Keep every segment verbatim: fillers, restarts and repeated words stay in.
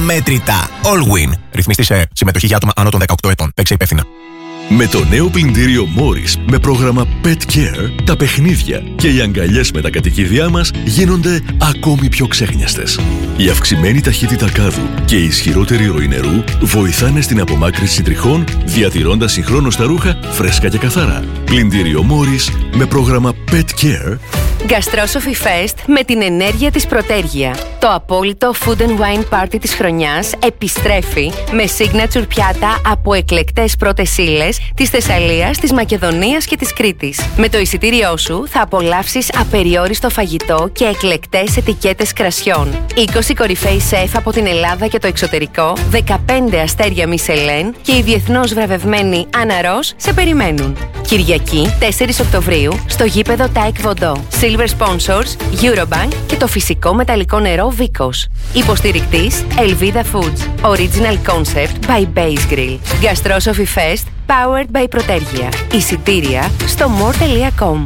αμέτρητα. Allwyn. Ρυθμιστή σε συμμετοχή για άτομα άνω των δεκαοκτώ ετών. Παίξε υπεύθυνα. Με το νέο πλυντήριο Morris με πρόγραμμα Pet Care, τα παιχνίδια και οι αγκαλιές με τα κατοικίδια μας γίνονται ακόμη πιο ξέχνιαστες. Η αυξημένη ταχύτητα κάδου και η ισχυρότερη ροή νερού βοηθάνε στην απομάκρυνση τριχών, διατηρώντας συγχρόνως τα ρούχα φρέσκα και καθαρά. Πλυντήριο Morris με πρόγραμμα Pet Care. Gastrophy Fest με την ενέργεια της Πρωτέργεια. Το απόλυτο food and wine party της χρονιάς επιστρέφει με signature πιάτα από εκλεκτές πρώτες ύλες της Θεσσαλίας, της Μακεδονίας και της Κρήτης. Με το εισιτήριό σου θα απολαύσεις απεριόριστο φαγητό και εκλεκτές ετικέτες κρασιών. είκοσι κορυφαίοι σεφ από την Ελλάδα και το εξωτερικό, δεκαπέντε αστέρια Μισελέν και η διεθνώς βραβευμένη Άννα Ros σε περιμένουν. Κυριακή, τέσσερις Οκτωβρίου, στο γήπεδο Taek Vodo. Silver Sponsors, Eurobank και το φυσικό μεταλλικό νερό Vicos. Υποστηρικτής Elvida Foods. Original Concept by Base Grill. Gastrophy Fest, powered by Πρωτέργεια. Εισιτήρια στο more τελεία com.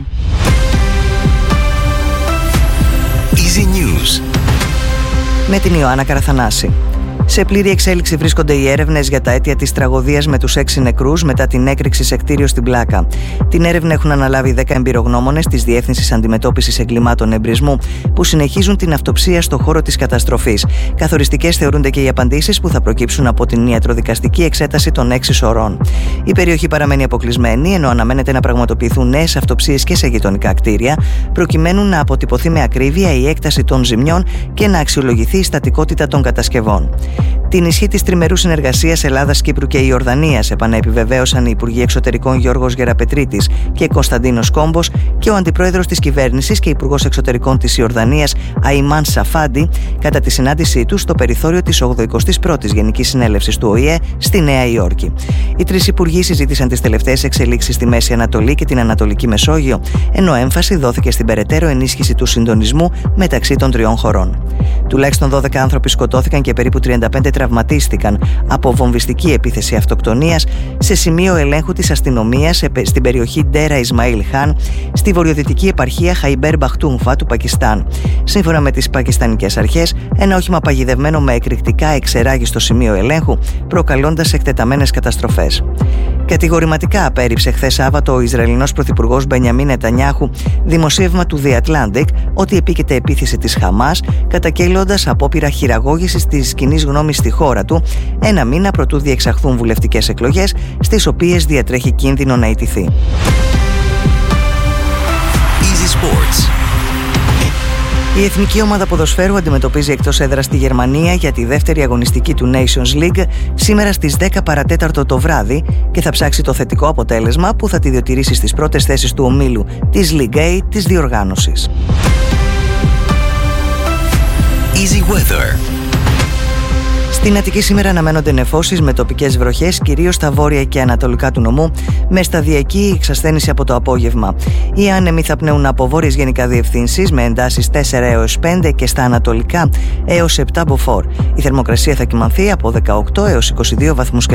Easy News με την Ιωάννα Καραθανάση. Σε πλήρη εξέλιξη βρίσκονται οι έρευνες για τα αίτια της τραγωδίας με τους έξι νεκρούς μετά την έκρηξη σε κτίριο στην Πλάκα. Την έρευνα έχουν αναλάβει δέκα εμπειρογνώμονες της Διεύθυνσης Αντιμετώπισης Εγκλημάτων Εμπρισμού, που συνεχίζουν την αυτοψία στο χώρο της καταστροφής. Καθοριστικές θεωρούνται και οι απαντήσεις που θα προκύψουν από την ιατροδικαστική εξέταση των έξι σωρών. Η περιοχή παραμένει αποκλεισμένη, ενώ αναμένεται να πραγματοποιηθούν νέες αυτοψίες και σε γειτονικά κτίρια, προκειμένου να αποτυπωθεί με ακρίβεια η έκταση των ζημιών και να αξιολογηθεί η στατικότητα των κατασκευών. Την ισχύ της τριμερούς συνεργασίας Ελλάδας, Κύπρου και Ιορδανίας επαναεπιβεβαίωσαν οι Υπουργοί Εξωτερικών Γιώργος Γεραπετρίτης και Κωνσταντίνος Κόμπος και ο Αντιπρόεδρος της Κυβέρνησης και Υπουργός Εξωτερικών της Ιορδανίας Αϊμάν Σαφάντι κατά τη συνάντησή τους στο περιθώριο της ογδοηκοστής πρώτης Γενικής Συνέλευσης του Ο Η Ε στη Νέα Υόρκη. Οι τρεις υπουργοί συζήτησαν τις τελευταίες εξελίξεις στη Μέση Ανατολή και την Ανατολική Μεσόγειο, ενώ έμφαση δόθηκε στην περαιτέρω ενίσχυση του συντονισμού μεταξύ των τριών χωρών. Τουλάχιστον δώδεκα άνθρωποι σκοτώθηκαν και περίπου τριάντα πέντε τραυματίστηκαν από βομβιστική επίθεση αυτοκτονίας σε σημείο ελέγχου της αστυνομίας στην περιοχή Ντέρα Ισμαήλ Χάν, στη βορειοδυτική επαρχία Χαϊμπέρ Μπαχτούνφα του Πακιστάν. Σύμφωνα με τις πακιστανικές αρχές, ένα όχημα παγιδευμένο με εκρηκτικά εξερράγη στο σημείο ελέγχου, προκαλώντας εκτεταμένες καταστροφές. Κατηγορηματικά απέρριψε χθες Σάββατο ο Ισραηλινός Πρωθυπουργός Μπενιαμίν Νετανιάχου δημοσίευμα του The Atlantic ότι επίκειται επίθεση της Χαμάς, καταγγέλλοντας απόπειρα χειραγώγησης της κοινής γνώμης στη χώρα του, ένα μήνα προτού διεξαχθούν βουλευτικές εκλογές, στις οποίες διατρέχει κίνδυνο να ιτηθεί. Easy Sports. Η εθνική ομάδα ποδοσφαίρου αντιμετωπίζει εκτός έδρας τη Γερμανία για τη δεύτερη αγωνιστική του Nations League σήμερα στις δέκα παρατέταρτο το βράδυ και θα ψάξει το θετικό αποτέλεσμα που θα τη διατηρήσει στις πρώτες θέσεις του ομίλου της League A της διοργάνωσης. Easy Weather. Στην Αττική σήμερα αναμένονται νεφώσεις με τοπικές βροχές, κυρίως στα βόρεια και ανατολικά του νομού, με σταδιακή εξασθένηση από το απόγευμα. Οι άνεμοι θα πνέουν από βόρειες γενικά διευθύνσεις με εντάσεις τέσσερα έως πέντε και στα ανατολικά έως επτά μποφόρ. Η θερμοκρασία θα κυμανθεί από δεκαοκτώ έως είκοσι δύο βαθμούς